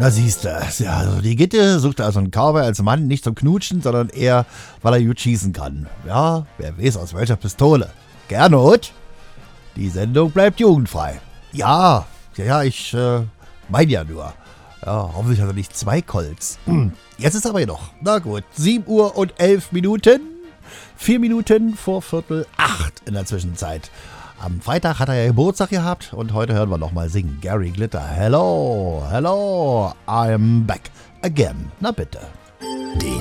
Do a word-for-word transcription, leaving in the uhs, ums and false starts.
Na siehst du, ja, also die Gitte sucht also einen Cowboy als Mann nicht zum Knutschen, sondern eher, weil er gut schießen kann. Ja, wer weiß aus welcher Pistole. Gernot, die Sendung bleibt jugendfrei. Ja, ja, ja, ich äh, meine ja nur. Ja, hoffentlich hat er nicht zwei Colts. Hm, jetzt ist aber jedoch, na gut, sieben Uhr und elf Minuten. Vier Minuten vor Viertel acht in der Zwischenzeit. Am Freitag hat er ja Geburtstag gehabt und heute hören wir nochmal singen. Gary Glitter, hello, hello, I'm back again. Na bitte. Die